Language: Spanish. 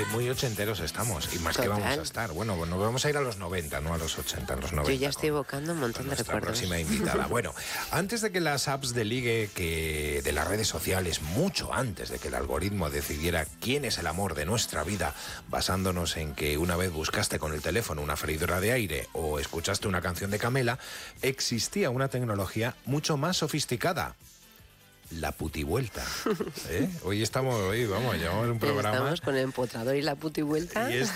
muy ochenteros estamos, y más que vamos a estar. Bueno, vamos a ir a los 90, no a los 80, a los 90. Yo ya estoy evocando un montón de recuerdos. Próxima invitada. Bueno, antes de que las apps de ligue de las redes sociales, mucho antes de que el algoritmo decidiera quién es el amor de nuestra vida, basándonos en que una vez buscaste con el teléfono una freidora de aire o escuchaste una canción de Camela, existía una tecnología mucho más sofisticada. La putivuelta. Hoy llevamos un programa. Estamos con el empotrador y la putivuelta. Y